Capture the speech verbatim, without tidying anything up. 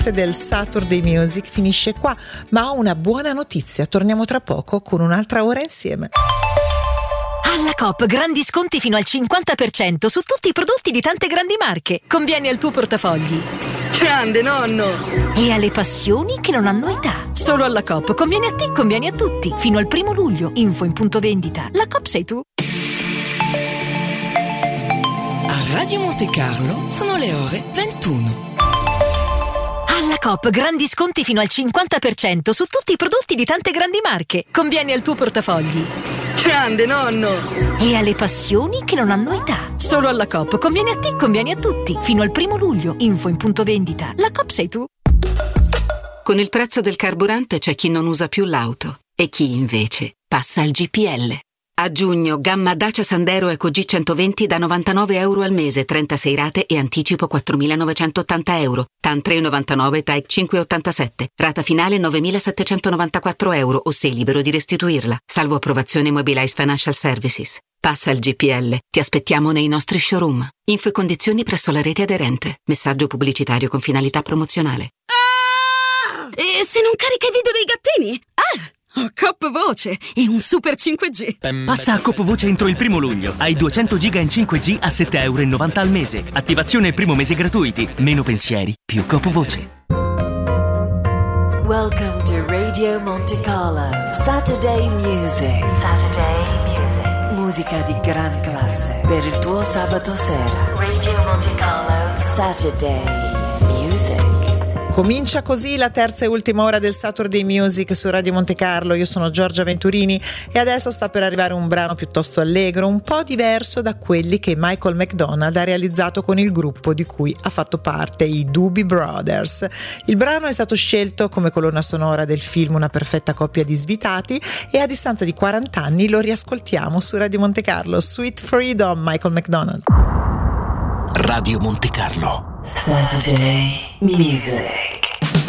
parte del Saturday Music finisce qua, ma ho una buona notizia, torniamo tra poco con un'altra ora insieme. Alla Coop grandi sconti fino al cinquanta per cento su tutti i prodotti di tante grandi marche. Conviene al tuo portafogli. Grande nonno! E alle passioni che non hanno età. Solo alla Coop conviene a te, conviene a tutti. Fino al primo luglio. Info in punto vendita. La Coop sei tu. A Radio Monte Carlo sono le ore ventuno. Alla Coop grandi sconti fino al cinquanta per cento su tutti i prodotti di tante grandi marche. Conviene al tuo portafogli. Grande nonno! E alle passioni che non hanno età. Solo alla Coop conviene a te, conviene a tutti. Fino al primo luglio. Info in punto vendita. La Coop sei tu. Con il prezzo del carburante c'è chi non usa più l'auto e chi invece passa al G P L. A giugno gamma Dacia Sandero Eco G centoventi da novantanove euro al mese, trentasei rate e anticipo quattromilanovecentottanta euro. T A N tre virgola novantanove, T A E cinque virgola ottantasette. Rata finale novemilasettecentonovantaquattro euro o sei libero di restituirla. Salvo approvazione Mobilize Financial Services. Passa al G P L. Ti aspettiamo nei nostri showroom. Info e condizioni presso la rete aderente. Messaggio pubblicitario con finalità promozionale. Ah! E se non carica i video dei gattini? Ah! Ho Coop Voce e un super cinque G. Passa a Coop Voce entro il primo luglio. Hai duecento giga in cinque G a sette virgola novanta euro al mese. Attivazione e primo mese gratuiti. Meno pensieri, più Coop Voce. Welcome to Radio Monte Carlo. Saturday Music. Saturday Music. Musica di gran classe per il tuo sabato sera. Radio Monte Carlo. Saturday Music. Comincia così la terza e ultima ora del Saturday Music su Radio Monte Carlo. Io sono Giorgia Venturini e adesso sta per arrivare un brano piuttosto allegro, un po' diverso da quelli che Michael McDonald ha realizzato con il gruppo di cui ha fatto parte, i Doobie Brothers. Il brano è stato scelto come colonna sonora del film Una perfetta coppia di svitati e a distanza di quaranta anni lo riascoltiamo su Radio Monte Carlo. Sweet Freedom, Michael McDonald. Radio Monte Carlo. Saturday Music.